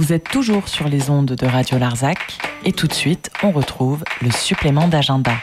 Vous êtes toujours sur les ondes de Radio Larzac et tout de suite, on retrouve le supplément d'agenda.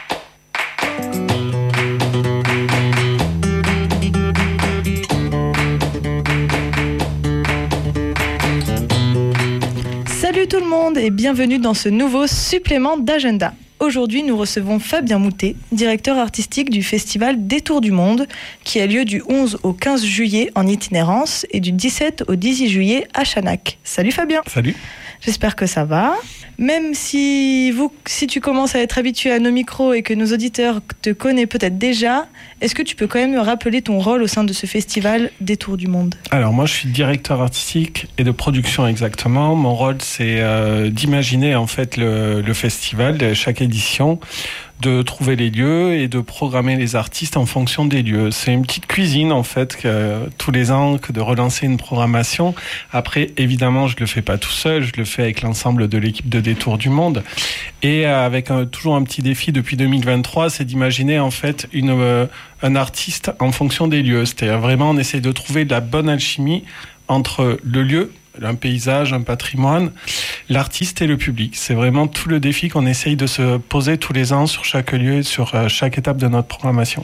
Salut tout le monde et bienvenue dans ce nouveau supplément d'agenda. Aujourd'hui, nous recevons Fabien Moutet, directeur artistique du festival Détour du Monde, qui a lieu du 11 au 15 juillet en itinérance et du 17 au 18 juillet à Chanac. Salut Fabien. Salut. J'espère que ça va. Même si tu commences à être habitué à nos micros et que nos auditeurs te connaissent peut-être déjà, est-ce que tu peux quand même me rappeler ton rôle au sein de ce festival Détour du Monde ? Alors moi je suis directeur artistique et de production exactement. Mon rôle c'est d'imaginer en fait le festival de chaque édition, de trouver les lieux et de programmer les artistes en fonction des lieux. C'est une petite cuisine en fait tous les ans que de relancer une programmation. Après évidemment je le fais pas tout seul, je le fais avec l'ensemble de l'équipe de Détour du Monde et avec toujours un petit défi depuis 2023, c'est d'imaginer en fait un artiste en fonction des lieux. C'est-à-dire vraiment on essaie de trouver de la bonne alchimie entre le lieu, un paysage, un patrimoine, l'artiste et le public. C'est vraiment tout le défi qu'on essaye de se poser tous les ans sur chaque lieu et sur chaque étape de notre programmation.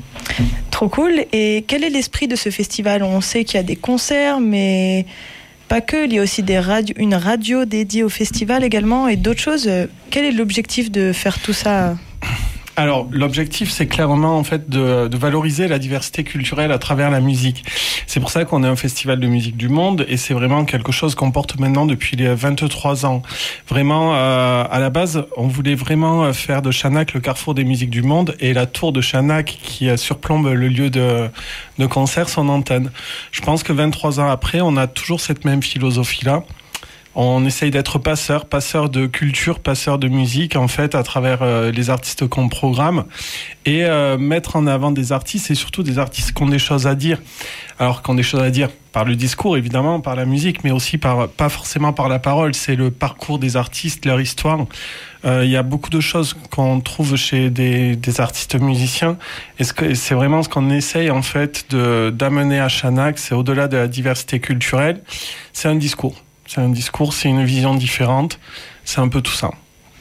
Trop cool. Et quel est l'esprit de ce festival ? On sait qu'il y a des concerts, mais pas que. Il y a aussi une radio dédiée au festival également et d'autres choses. Quel est l'objectif de faire tout ça ? Alors, l'objectif, c'est clairement en fait de valoriser la diversité culturelle à travers la musique. C'est pour ça qu'on est un festival de musique du monde et c'est vraiment quelque chose qu'on porte maintenant depuis les 23 ans. Vraiment, à la base, on voulait vraiment faire de Chanac le carrefour des musiques du monde et la tour de Chanac qui surplombe le lieu de concert, son antenne. Je pense que 23 ans après, on a toujours cette même philosophie-là. On essaye d'être passeur de culture, passeur de musique, en fait, à travers les artistes qu'on programme et mettre en avant des artistes et surtout des artistes qui ont des choses à dire. Alors, qui ont des choses à dire par le discours, évidemment, par la musique, mais aussi pas forcément par la parole. C'est le parcours des artistes, leur histoire. Il y a beaucoup de choses qu'on trouve chez des artistes musiciens et c'est vraiment ce qu'on essaye, en fait, d'amener à Chanac. C'est au-delà de la diversité culturelle, c'est un discours. C'est un discours, c'est une vision différente, c'est un peu tout ça.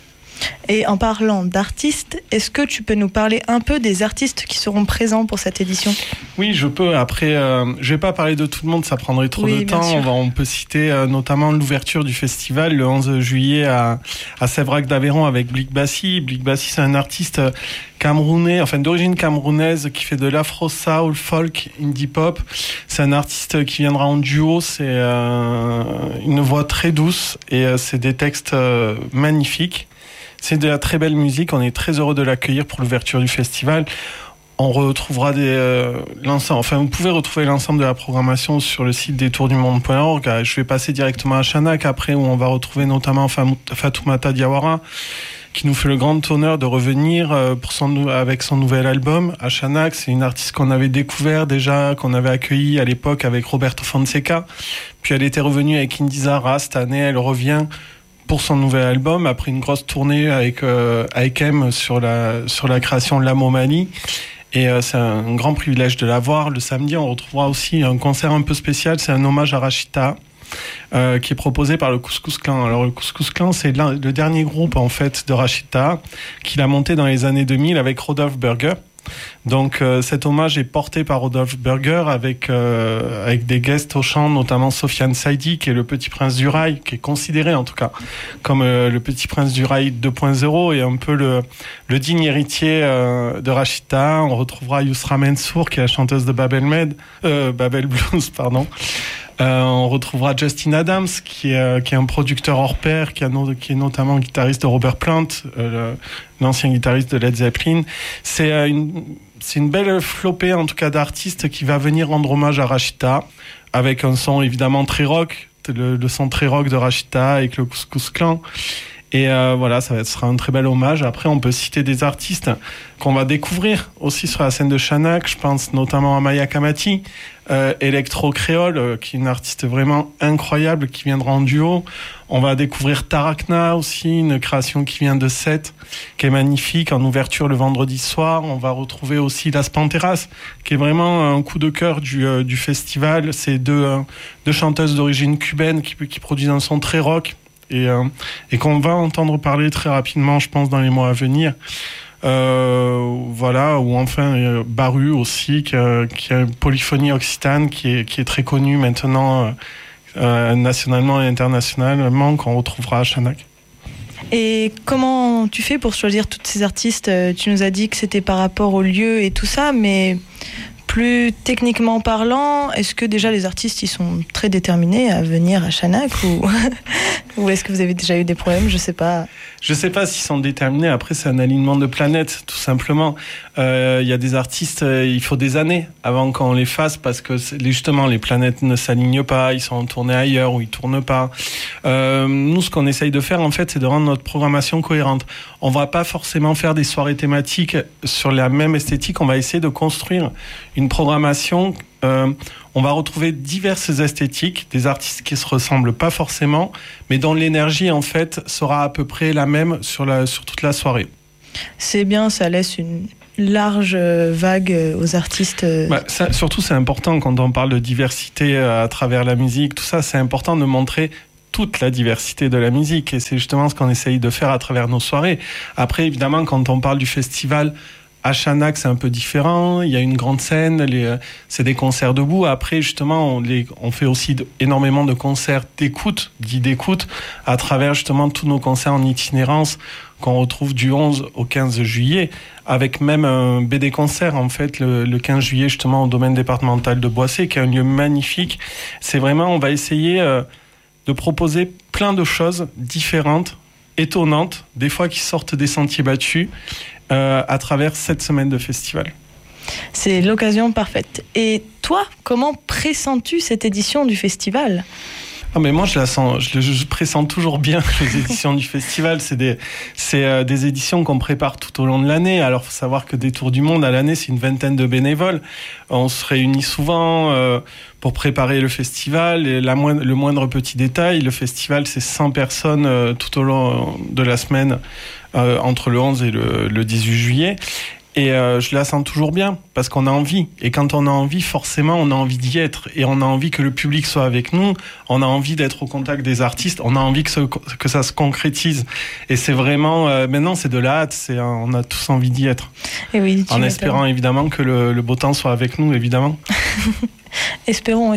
Et en parlant d'artistes, est-ce que tu peux nous parler un peu des artistes qui seront présents pour cette édition ? Oui, je peux. Après, je vais pas parler de tout le monde, ça prendrait trop de temps. On peut citer notamment l'ouverture du festival le 11 juillet à Séverac d'Aveyron avec Blik Bassi. Blik Bassi, c'est un artiste camerounais, enfin d'origine camerounaise, qui fait de l'afro soul, folk, indie pop. C'est un artiste qui viendra en duo. C'est une voix très douce et c'est des textes magnifiques. C'est de la très belle musique. On est très heureux de l'accueillir pour l'ouverture du festival. On retrouvera vous pouvez retrouver l'ensemble de la programmation sur le site détourdumonde.org. Je vais passer directement à Chanac après, où on va retrouver notamment Fatoumata Diawara, qui nous fait le grand honneur de revenir avec son nouvel album à Chanac. C'est une artiste qu'on avait découvert déjà, qu'on avait accueillie à l'époque avec Roberto Fonseca. Puis elle était revenue avec Indizara. Cette année, elle revient pour son nouvel album après une grosse tournée avec M sur la création de L'Amo Mali. Et c'est un grand privilège de la voir. Le samedi, on retrouvera aussi un concert un peu spécial. C'est un hommage à Rachita, qui est proposé par le Couscous Clan. Alors le Couscous Clan, c'est le dernier groupe en fait de Rachita qu'il a monté dans les années 2000 avec Rodolphe Burger. Donc cet hommage est porté par Rodolphe Burger avec des guests au chant, notamment Sofiane Saidi, qui est le petit prince du rail, qui est considéré en tout cas comme le petit prince du rail 2.0 et un peu le digne héritier de Rachita. On retrouvera Yousra Mansour, qui est la chanteuse de Babel Blues, pardon. On retrouvera Justin Adams, qui est un producteur hors pair, qui est notamment guitariste de Robert Plant, l'ancien guitariste de Led Zeppelin. C'est une belle flopée, en tout cas, d'artistes qui va venir rendre hommage à Rachita, avec un son évidemment très rock, le son très rock de Rachita avec le Couscous Clan. Et voilà, ça sera un très bel hommage. Après, on peut citer des artistes qu'on va découvrir aussi sur la scène de Chanac. Je pense notamment à Maya Kamati, Electro Créole, qui est une artiste vraiment incroyable, qui viendra en duo. On va découvrir Tarakna aussi, une création qui vient de Sète, qui est magnifique, en ouverture le vendredi soir. On va retrouver aussi Las Panteras, qui est vraiment un coup de cœur du festival. C'est deux chanteuses d'origine cubaine qui produisent un son très rock et qu'on va entendre parler très rapidement, je pense, dans les mois à venir. Voilà, ou enfin Baru aussi, qui a une polyphonie occitane qui est très connue maintenant nationalement et internationalement, qu'on retrouvera à Chanac. Et comment tu fais pour choisir tous ces artistes ? Tu nous as dit que c'était par rapport au lieu et tout ça, mais plus techniquement parlant, est-ce que déjà les artistes ils sont très déterminés à venir à Chanac ou est-ce que vous avez déjà eu des problèmes ? Je sais pas. Je sais pas s'ils sont déterminés. Après, c'est un alignement de planètes, tout simplement. Il y a des artistes, il faut des années avant qu'on les fasse parce que justement les planètes ne s'alignent pas, ils sont tournés ailleurs ou ils tournent pas. Nous, ce qu'on essaye de faire, en fait, c'est de rendre notre programmation cohérente. On va pas forcément faire des soirées thématiques sur la même esthétique. On va essayer de construire une programmation. On va retrouver diverses esthétiques, des artistes qui se ressemblent pas forcément, mais dont l'énergie en fait sera à peu près la même sur toute la soirée. C'est bien, ça laisse une large vague aux artistes. Surtout, c'est important quand on parle de diversité à travers la musique, tout ça, c'est important de montrer toute la diversité de la musique, et c'est justement ce qu'on essaye de faire à travers nos soirées. Après, évidemment, quand on parle du festival à Chanac, c'est un peu différent. Il y a une grande scène, c'est des concerts debout. Après, justement, on fait aussi énormément de concerts d'écoute, dits d'écoute, à travers justement tous nos concerts en itinérance qu'on retrouve du 11 au 15 juillet, avec même un BD concert, en fait, le 15 juillet, justement, au domaine départemental de Boissé, qui est un lieu magnifique. C'est vraiment, on va essayer de proposer plein de choses différentes, étonnantes, des fois qui sortent des sentiers battus, à travers cette semaine de festival. C'est l'occasion parfaite. Et toi, comment pressens-tu cette édition du festival ? Mais moi, je pressens toujours bien les éditions du festival. C'est des éditions qu'on prépare tout au long de l'année. Alors, faut savoir que des Tours du Monde à l'année, c'est une vingtaine de bénévoles. On se réunit souvent pour préparer le festival. Et le moindre petit détail, le festival, c'est 100 personnes tout au long de la semaine, entre le 11 et le 18 juillet. Et je la sens toujours bien, parce qu'on a envie. Et quand on a envie, forcément, on a envie d'y être. Et on a envie que le public soit avec nous. On a envie d'être au contact des artistes. On a envie que ça se concrétise. Et c'est vraiment... maintenant, c'est de la hâte. On a tous envie d'y être. Et oui, en espérant, évidemment, que le beau temps soit avec nous, évidemment. Espérons.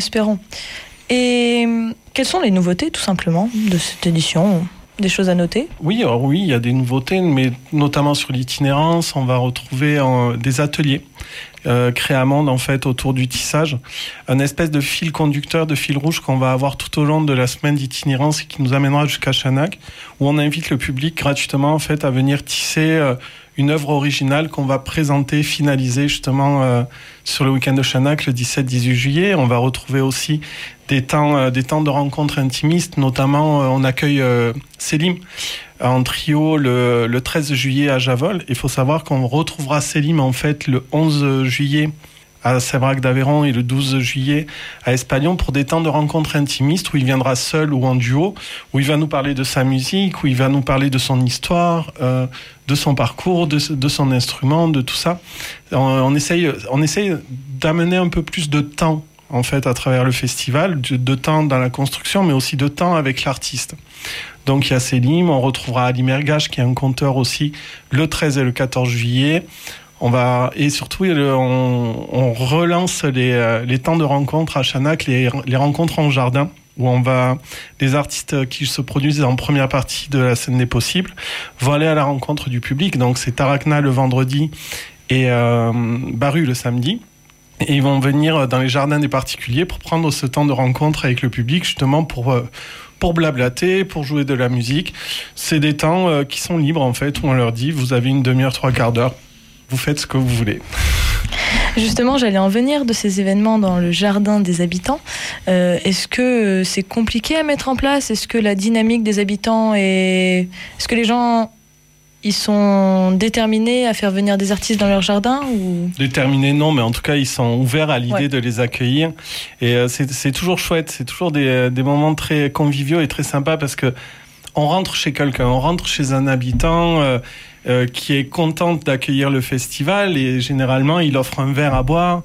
Et quelles sont les nouveautés, tout simplement, de cette édition ? Des choses à noter ? Oui, il y a des nouveautés, mais notamment sur l'itinérance, on va retrouver des ateliers créés à Mende, en fait, autour du tissage. Un espèce de fil conducteur, de fil rouge qu'on va avoir tout au long de la semaine d'itinérance et qui nous amènera jusqu'à Chanac, où on invite le public gratuitement, en fait, à venir tisser une œuvre originale qu'on va présenter, finaliser justement sur le week-end de Chanac, le 17-18 juillet. On va retrouver aussi des temps de rencontres intimistes, notamment on accueille Selim en trio le 13 juillet à Javol. Il faut savoir qu'on retrouvera Selim en fait le 11 juillet à Sévrac d'Aveyron et le 12 juillet à Espalion pour des temps de rencontres intimistes où il viendra seul ou en duo, où il va nous parler de sa musique, où il va nous parler de son histoire, de son parcours, de son instrument, de tout ça. On essaye d'amener un peu plus de temps en fait à travers le festival, de temps dans la construction, mais aussi de temps avec l'artiste. Donc il y a Selim, on retrouvera Ali Mergach qui est un conteur aussi le 13 et le 14 juillet. Et surtout, on relance les temps de rencontre à Chanac, les rencontres en jardin, où les artistes qui se produisent en première partie de la scène des possibles vont aller à la rencontre du public. Donc c'est Tarakna le vendredi et Baru le samedi. Et ils vont venir dans les jardins des particuliers pour prendre ce temps de rencontre avec le public, justement pour blablater, pour jouer de la musique. C'est des temps qui sont libres, en fait, où on leur dit, vous avez une demi-heure, 3 quarts d'heure. Vous faites ce que vous voulez. Justement, j'allais en venir de ces événements dans le jardin des habitants. Est-ce que c'est compliqué à mettre en place ? Est-ce que la dynamique des habitants est... Est-ce que les gens... Ils sont déterminés à faire venir des artistes dans leur jardin ou... Déterminés, non, mais en tout cas, ils sont ouverts à l'idée de les accueillir. Et c'est toujours chouette, c'est toujours des moments très conviviaux et très sympas parce que on rentre chez quelqu'un, on rentre chez un habitant qui est content d'accueillir le festival et généralement, il offre un verre à boire.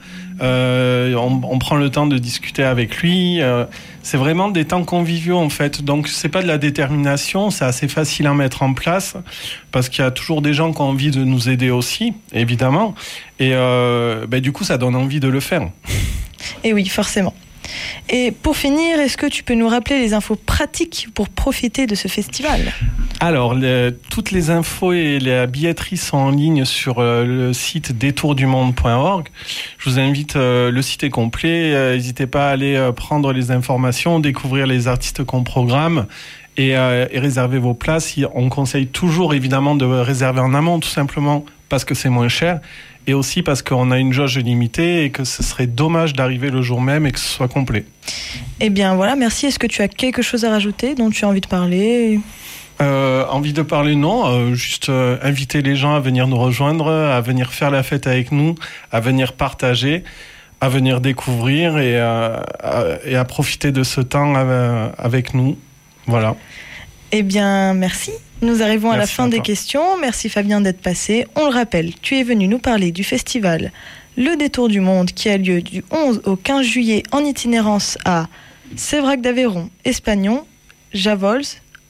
On prend le temps de discuter avec lui. C'est vraiment des temps conviviaux en fait. Donc c'est pas de la détermination, c'est assez facile à mettre en place parce qu'il y a toujours des gens qui ont envie de nous aider aussi, évidemment. Et du coup, ça donne envie de le faire. Et oui, forcément. Et pour finir, est-ce que tu peux nous rappeler les infos pratiques pour profiter de ce festival ? Alors, toutes les infos et la billetterie sont en ligne sur le site détourdumonde.org. Je vous invite, le site est complet. N'hésitez pas à aller prendre les informations, découvrir les artistes qu'on programme et réserver vos places. On conseille toujours évidemment de réserver en amont, tout simplement parce que c'est moins cher. Et aussi parce qu'on a une jauge limitée et que ce serait dommage d'arriver le jour même et que ce soit complet. Eh bien voilà, merci. Est-ce que tu as quelque chose à rajouter dont tu as envie de parler ? Envie de parler, non. Juste inviter les gens à venir nous rejoindre, à venir faire la fête avec nous, à venir partager, à venir découvrir et à profiter de ce temps avec nous. Voilà. Eh bien, merci. Nous arrivons à la fin des questions. Merci Fabien d'être passé. On le rappelle, tu es venu nous parler du festival Le Détour du Monde qui a lieu du 11 au 15 juillet en itinérance à Séverac d'Aveyron, Espagnon, Javols,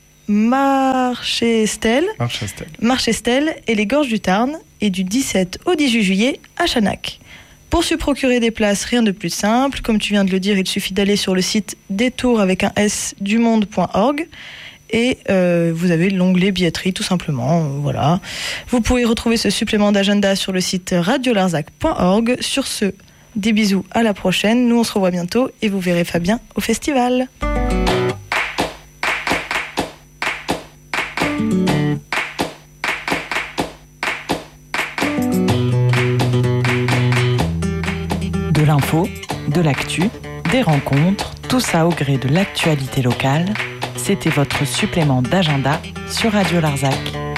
Marchestel et les Gorges du Tarn et du 17 au 18 juillet à Chanac. Pour se procurer des places, rien de plus simple. Comme tu viens de le dire, il suffit d'aller sur le site détour.dumonde.org. Et vous avez l'onglet billetterie tout simplement, voilà. Vous pouvez retrouver ce supplément d'agenda sur le site radiolarzac.org. Sur ce, des bisous, à la prochaine. Nous on se revoit bientôt et vous verrez Fabien au festival. De l'info, de l'actu, des rencontres, tout ça au gré de l'actualité locale. C'était votre supplément d'agenda sur Radio Larzac.